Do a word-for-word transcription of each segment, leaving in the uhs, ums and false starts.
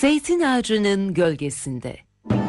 Zeytin ağacının gölgesinde.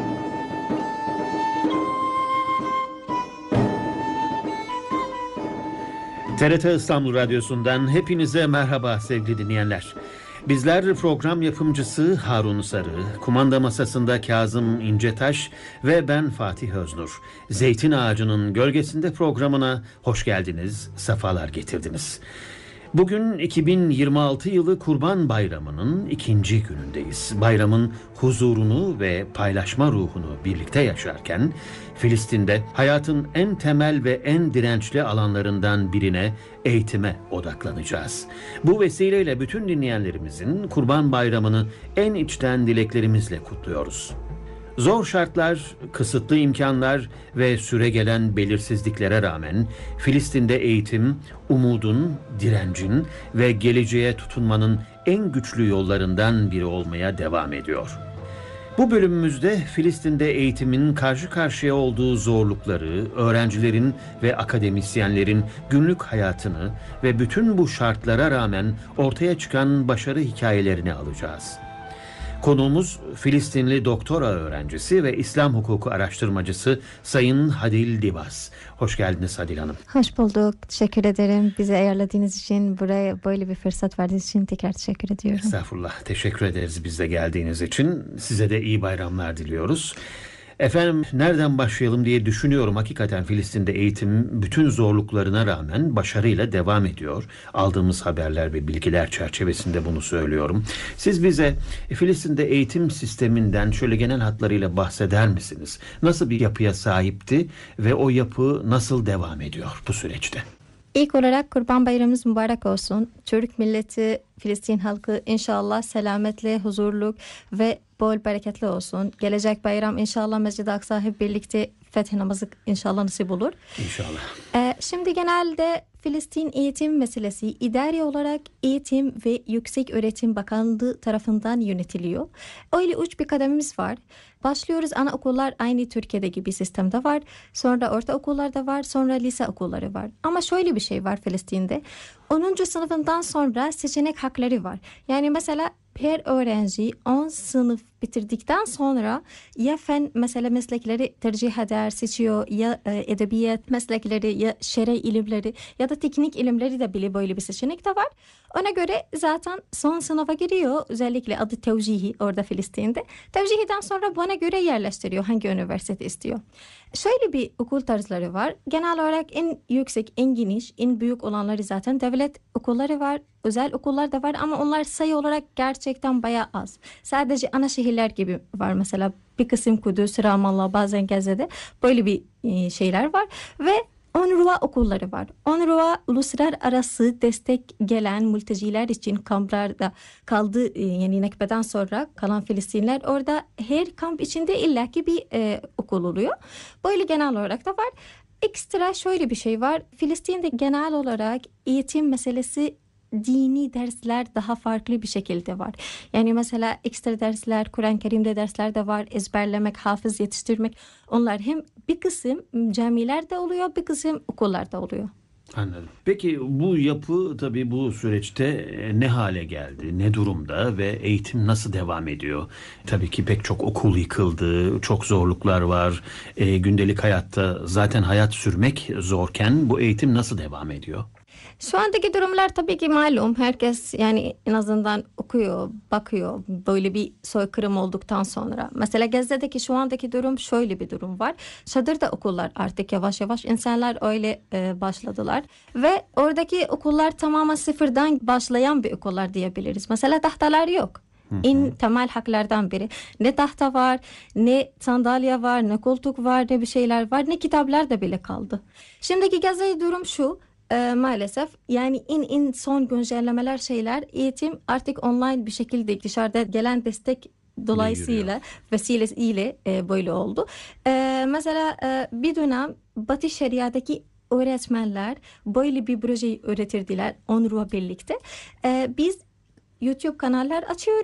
T R T İstanbul Radyosu'ndan hepinize merhaba sevgili dinleyenler. Bizler program yapımcısı Harun Sarı, kumanda masasında Kazım İncetaş ve ben Fatih Öznur. Zeytin Ağacının Gölgesinde programına hoş geldiniz, sefalar getirdiniz. Bugün iki bin yirmi altı yılı Kurban Bayramı'nın ikinci günündeyiz. Bayramın huzurunu ve paylaşma ruhunu birlikte yaşarken Filistin'de hayatın en temel ve en dirençli alanlarından birine, eğitime odaklanacağız. Bu vesileyle bütün dinleyenlerimizin Kurban Bayramı'nı en içten dileklerimizle kutluyoruz. Zor şartlar, kısıtlı imkanlar ve süregelen belirsizliklere rağmen Filistin'de eğitim, umudun, direncin ve geleceğe tutunmanın en güçlü yollarından biri olmaya devam ediyor. Bu bölümümüzde Filistin'de eğitimin karşı karşıya olduğu zorlukları, öğrencilerin ve akademisyenlerin günlük hayatını ve bütün bu şartlara rağmen ortaya çıkan başarı hikayelerini alacağız. Konuğumuz Filistinli doktora öğrencisi ve İslam hukuku araştırmacısı Sayın Hadil Dibas. Hoş geldiniz Hadil Hanım. Hoş bulduk. Teşekkür ederim. Bizi ayarladığınız için, buraya böyle bir fırsat verdiğiniz için tekrar teşekkür ediyorum. Estağfurullah. Teşekkür ederiz biz de geldiğiniz için. Size de iyi bayramlar diliyoruz. Efendim, nereden başlayalım diye düşünüyorum. Hakikaten Filistin'de eğitim bütün zorluklarına rağmen başarıyla devam ediyor. Aldığımız haberler ve bilgiler çerçevesinde bunu söylüyorum. Siz bize Filistin'de eğitim sisteminden şöyle genel hatlarıyla bahseder misiniz? Nasıl bir yapıya sahipti ve o yapı nasıl devam ediyor bu süreçte? İlk olarak Kurban Bayramımız mübarek olsun. Türk milleti, Filistin halkı inşallah selametle, huzurluk ve bol bereketli olsun. Gelecek bayram inşallah Mescid-i Aksa hep birlikte fetih namazı inşallah nasip olur. İnşallah. Ee, şimdi genelde Filistin eğitim meselesi idari olarak Eğitim ve Yüksek Öğretim Bakanlığı tarafından yönetiliyor. Öyle üç bir kadememiz var. Başlıyoruz, anaokullar aynı Türkiye'de gibi sistemde var. Sonra ortaokullar da var, sonra lise okulları var. Ama şöyle bir şey var Filistin'de. onuncu sınıfından sonra seçenek hakları var. Yani mesela her öğrenci on sınıf bitirdikten sonra ya fen mesela meslekleri tercih eder, seçiyor, ya e, edebiyat meslekleri, ya şer'i ilimleri ya da teknik ilimleri de bile böyle bir seçenek de var. Ona göre zaten son sınıfa giriyor, özellikle adı tevcihi orada Filistin'de. Tevcihiden sonra bana göre yerleştiriyor hangi üniversite istiyor. Şöyle bir okul tarzları var. Genel olarak en yüksek, en geniş, en büyük olanları zaten devlet okulları var. Özel okullar da var ama onlar sayı olarak gerçekten bayağı az. Sadece ana şehirler gibi var. Mesela bir kısım Kudüs, Ramallah, bazen Gazze'de böyle bir şeyler var. Ve UNRWA okulları var. UNRWA uluslararası destek gelen mülteciler için kamplarda kaldı, yani Nekbe'den sonra kalan Filistinliler orada her kamp içinde illaki bir e, okul oluyor. Böyle genel olarak da var. Ekstra şöyle bir şey var. Filistin'de genel olarak eğitim meselesi dini dersler daha farklı bir şekilde var. Yani mesela ekstra dersler, Kur'an-ı Kerim'de dersler de var. Ezberlemek, hafız yetiştirmek. Onlar hem bir kısım camilerde oluyor, bir kısım okullarda oluyor. Anladım. Peki bu yapı tabii bu süreçte ne hale geldi, ne durumda ve eğitim nasıl devam ediyor? Tabii ki pek çok okul yıkıldı, çok zorluklar var. E, gündelik hayatta zaten hayat sürmek zorken bu eğitim nasıl devam ediyor? Şu andaki durumlar tabii ki malum. Herkes yani en azından okuyor, bakıyor böyle bir soykırım olduktan sonra. Mesela Gazze'deki şu andaki durum şöyle bir durum var. Çadırda okullar artık yavaş yavaş insanlar öyle e, başladılar. Ve oradaki okullar tamamen sıfırdan başlayan bir okullar diyebiliriz. Mesela tahtalar yok. En temel haklardan biri. Ne tahta var, ne sandalye var, ne koltuk var, ne bir şeyler var, ne kitaplar da bile kaldı. Şimdiki Gazze'de durum şu. Ee, maalesef yani en en son güncellemeler şeyler eğitim artık online bir şekilde dışarıda gelen destek dolayısıyla vesilesiyle e, böyle oldu. Ee, mesela e, bir dönem Batı Şeria'daki öğretmenler böyle bir projeyi öğretirdiler UNRWA birlikte. Ee, biz YouTube kanallar açıyoruz.